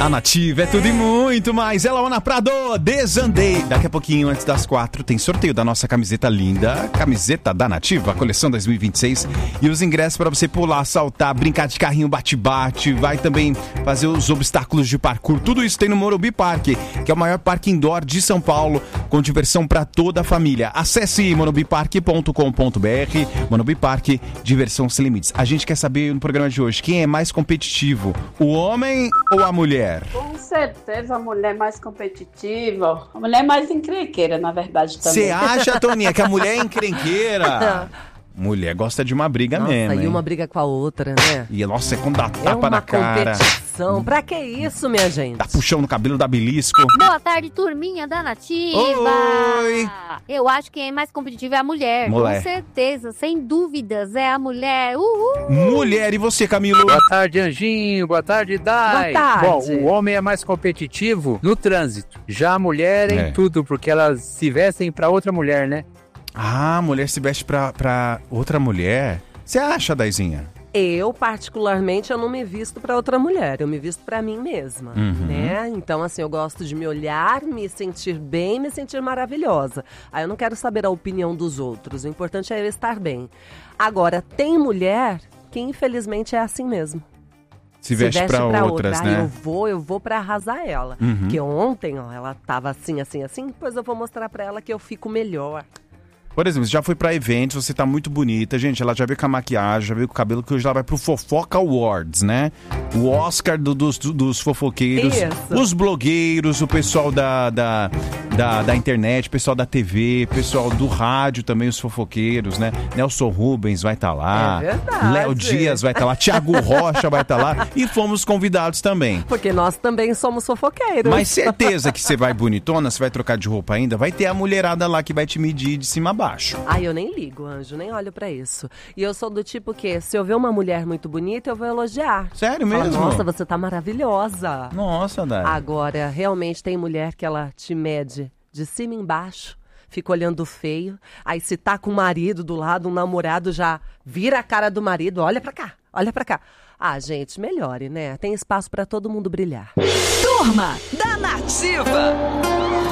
A Nativa é tudo e muito mais. Ela, Ana Prado, Desandei. Daqui a pouquinho, antes das 4, tem sorteio da nossa camiseta linda. Camiseta da Nativa, coleção 2026. E os ingressos para você pular, saltar, brincar de carrinho bate-bate. Vai também fazer os obstáculos de parkour. Tudo isso tem no Morumbi Park, que é o maior parque indoor de São Paulo, com diversão para toda a família. Acesse morumbipark.com.br. Morumbi Park, diversão sem limites. A gente quer saber no programa de hoje, quem é mais competitivo? O homem ou a mulher? Com certeza a mulher mais competitiva, a mulher mais encrenqueira, na verdade, também. Você acha, Toninha, que a mulher é encrenqueira? Mulher gosta de uma briga mesmo, e hein? uma briga com a outra, né? E nossa, é quando dá tapa na cara. Competição. Pra que isso, minha gente? Dá puxão no cabelo, dá belisco. Boa tarde, turminha da Nativa. Oi! Eu acho que quem é mais competitivo é a mulher. Mulher. Com certeza, sem dúvidas, é a mulher. Uhul! Mulher, e você, Camilo? Boa tarde, Anjinho. Boa tarde, Dai. Boa tarde. Bom, o homem é mais competitivo no trânsito. Já a mulher em tudo, porque elas se vestem pra outra mulher, né? Ah, a mulher se veste pra outra mulher? Você acha, Daizinha? Eu, particularmente, eu não me visto pra outra mulher. Eu me visto pra mim mesma, né? Então, assim, eu gosto de me olhar, me sentir bem, me sentir maravilhosa. Aí eu não quero saber a opinião dos outros. O importante é eu estar bem. Agora, tem mulher que, infelizmente, é assim mesmo. Se veste pra outras, né? Eu vou pra arrasar ela. Porque ontem, ó, ela tava assim, depois eu vou mostrar pra ela que eu fico melhor. Por exemplo, você já foi pra eventos, você tá muito bonita. Gente, ela já veio com a maquiagem, já veio com o cabelo, que hoje ela vai pro Fofoca Awards, né? O Oscar dos fofoqueiros. Isso. Os blogueiros, o pessoal da internet, o pessoal da TV, o pessoal do rádio também, os fofoqueiros, né? Nelson Rubens vai estar lá. É verdade. Léo Dias vai estar lá. Thiago Rocha vai estar lá. E fomos convidados também. Porque nós também somos fofoqueiros. Mas certeza que você vai bonitona, você vai trocar de roupa ainda, vai ter a mulherada lá que vai te medir de cima a baixo. Ai, eu nem ligo, Anjo, nem olho pra isso. E eu sou do tipo que, se eu ver uma mulher muito bonita, eu vou elogiar. Sério mesmo? Fala, nossa, você tá maravilhosa. Nossa, Dai. Agora, realmente tem mulher que ela te mede de cima embaixo, fica olhando feio. Aí se tá com o marido do lado, um namorado já vira a cara do marido, olha pra cá, olha pra cá. Ah, gente, melhore, né? Tem espaço pra todo mundo brilhar. Turma da Nativa.